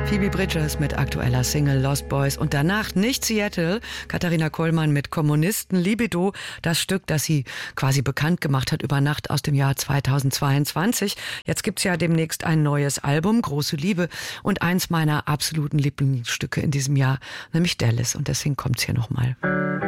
Phoebe Bridgers mit aktueller Single Lost Boys und danach nicht Seattle, Katharina Kollmann mit Kommunisten, Libido, das Stück, das sie quasi bekannt gemacht hat über Nacht aus dem Jahr 2022. Jetzt gibt's ja demnächst ein neues Album, Große Liebe, und eins meiner absoluten Lieblingsstücke in diesem Jahr, nämlich Dallas, und deswegen kommt's hier nochmal.